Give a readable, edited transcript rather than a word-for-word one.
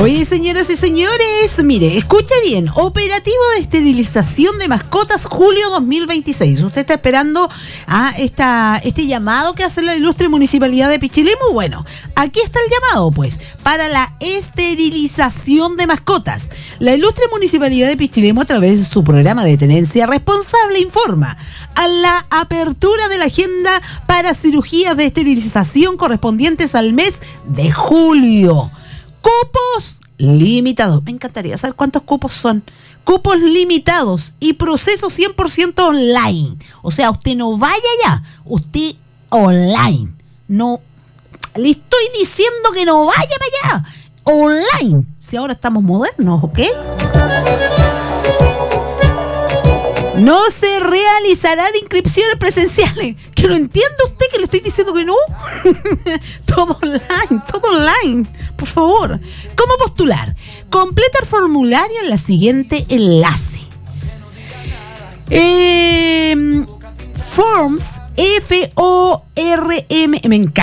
Oye, señoras y señores, mire, escuche bien. Operativo de esterilización de mascotas, julio 2026. ¿Usted está esperando a este llamado que hace la ilustre Municipalidad de Pichilemu? Bueno, aquí está el llamado, pues, para la esterilización de mascotas. La ilustre Municipalidad de Pichilemu, a través de su programa de tenencia responsable, informa a la apertura de la agenda para cirugías de esterilización correspondientes al mes de julio. Cupos limitados. Me encantaría saber cuántos cupos son. Cupos limitados y proceso 100% online. O sea, usted no vaya allá, usted online. No, le estoy diciendo que no vaya para allá. Online. Si ahora estamos modernos, ¿ok? No se realizarán inscripciones presenciales. ¿Que no entiende usted que le estoy diciendo que no? Todo online, por favor. ¿Cómo postular? Completa el formulario en la siguiente enlace. Forms, Form, me encanta.